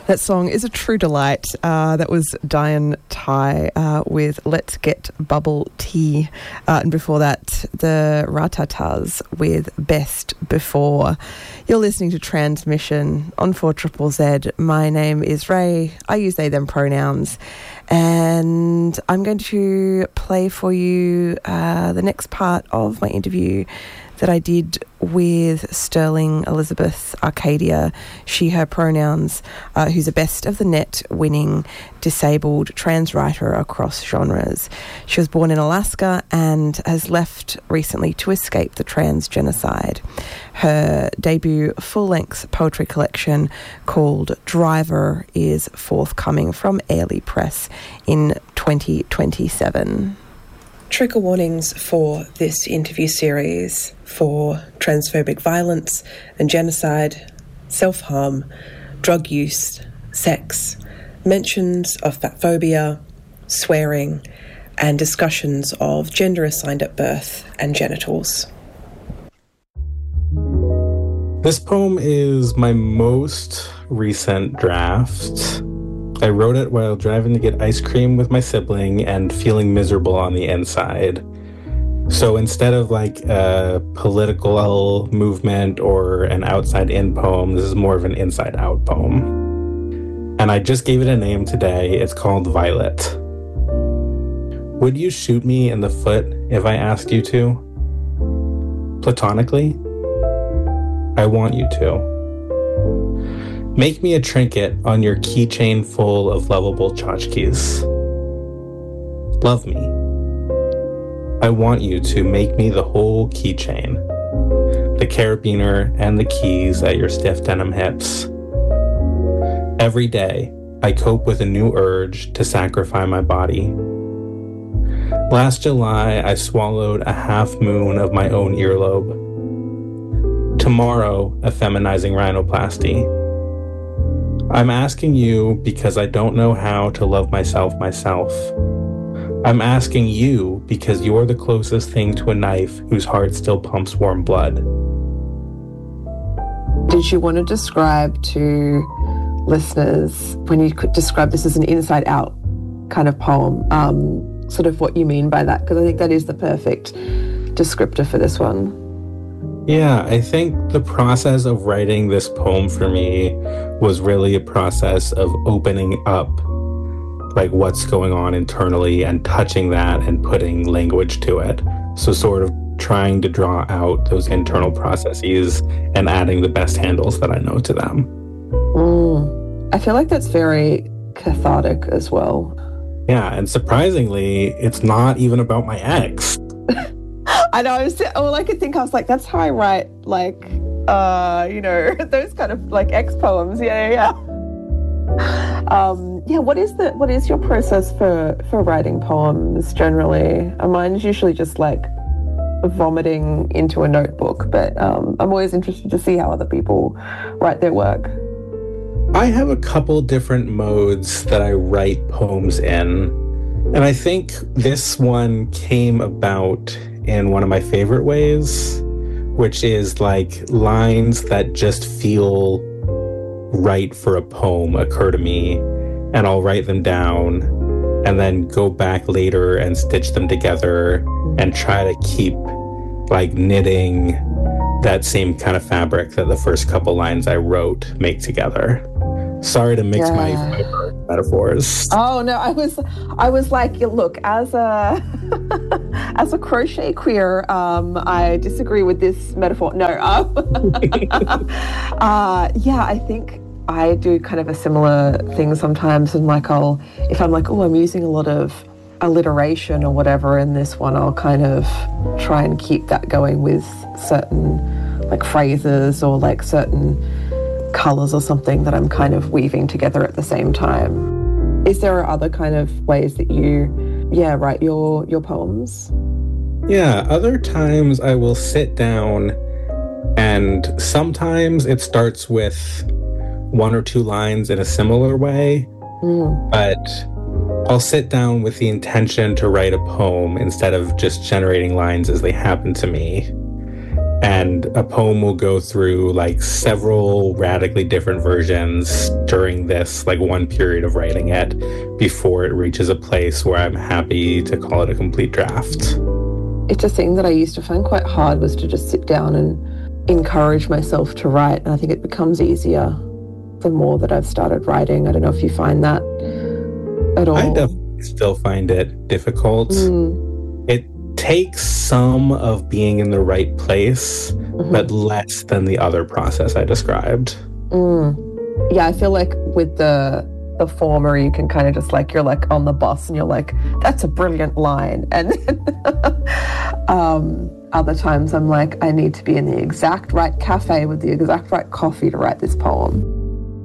That song is a true delight. That was Diane Tai with Let's Get Bubble Tea. And before that, the Ratatas with Best Before. You're listening to Transmission on 4ZZZ. My name is Ray. I use they, them pronouns. And I'm going to play for you the next part of my interview that I did with Sterling Elizabeth Arcadia, she, her pronouns, who's a Best of the Net winning disabled trans writer across genres. She was born in Alaska and has left recently to escape the trans genocide. Her debut full-length poetry collection called Driver is forthcoming from Airlie Press in 2027. Trigger warnings for this interview series for transphobic violence and genocide, self-harm, drug use, sex, mentions of fatphobia, swearing, and discussions of gender assigned at birth and genitals. This poem is my most recent draft. I wrote it while driving to get ice cream with my sibling and feeling miserable on the inside. So instead of like a political movement or an outside-in poem, this is more of an inside-out poem. And I just gave it a name today. It's called Violet. Would you shoot me in the foot if I asked you to? Platonically? I want you to. Make me a trinket on your keychain full of lovable tchotchkes. Love me. I want you to make me the whole keychain, the carabiner and the keys at your stiff denim hips. Every day, I cope with a new urge to sacrifice my body. Last July, I swallowed a half moon of my own earlobe. Tomorrow, a feminizing rhinoplasty. I'm asking you because I don't know how to love myself. I'm asking you because you're the closest thing to a knife whose heart still pumps warm blood. Did you want to describe to listeners, when you could describe this as an inside-out kind of poem, sort of what you mean by that? Because I think that is the perfect descriptor for this one. Yeah, I think the process of writing this poem for me was really a process of opening up like what's going on internally and touching that and putting language to it. So sort of trying to draw out those internal processes and adding the best handles that I know to them. I feel like that's very cathartic as well. Yeah, and surprisingly, it's not even about my ex. I know, all I could think, I was like, that's how I write, like, those kind of, like, ex poems. Yeah. What is your process for writing poems generally? Mine's usually just, like, vomiting into a notebook, but I'm always interested to see how other people write their work. I have a couple different modes that I write poems in, and I think this one came about in one of my favorite ways, which is like lines that just feel right for a poem occur to me, and I'll write them down and then go back later and stitch them together and try to keep like knitting that same kind of fabric that the first couple lines I wrote make together. Sorry to mix my metaphors. Oh no, I was like, look, as a as a crochet queer, I disagree with this metaphor. No, I think I do kind of a similar thing sometimes, and like if I'm like, I'm using a lot of alliteration or whatever in this one, I'll kind of try and keep that going with certain like phrases or like certain colours or something that I'm kind of weaving together at the same time. Is there other kind of ways that you write your poems? Yeah, other times I will sit down and sometimes it starts with one or two lines in a similar way, but I'll sit down with the intention to write a poem instead of just generating lines as they happen to me. And a poem will go through like several radically different versions during this like one period of writing it before it reaches a place where I'm happy to call it a complete draft. It's a thing that I used to find quite hard, was to just sit down and encourage myself to write. And I think it becomes easier the more that I've started writing. I don't know if you find that at all. I definitely still find it difficult. It takes some of being in the right place, but less than the other process I described. Yeah, I feel like with the former, you can kind of just like, you're like on the bus and you're like, that's a brilliant line. And other times I'm like, I need to be in the exact right cafe with the exact right coffee to write this poem.